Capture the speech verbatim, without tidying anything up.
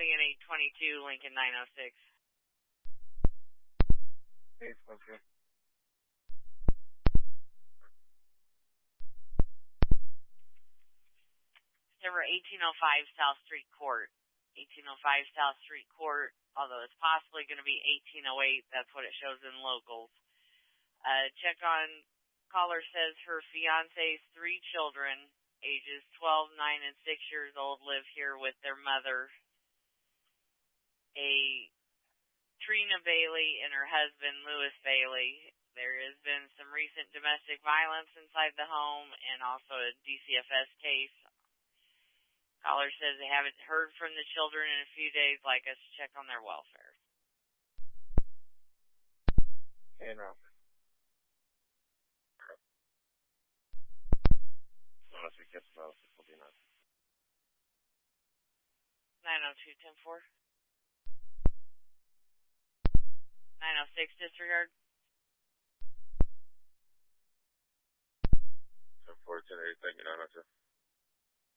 County and eight twenty-two, Lincoln nine oh six. eight twenty-two. Number eighteen oh five South Street Court. eighteen oh five South Street Court, although it's possibly going to be eighteen oh eight. That's what it shows in locals. Uh, check on, caller says her fiance's three children, ages twelve, nine, and six years old, live here with their mother, a Trina Bailey, and her husband, Lewis Bailey. There has been some recent domestic violence inside the home and also a D C F S case. Caller says they haven't heard from the children in a few days, like us to check on their welfare. And Ralph. nine oh two, ten four. nine oh six, disregard. ten four, ten eight, thank you, nine oh two.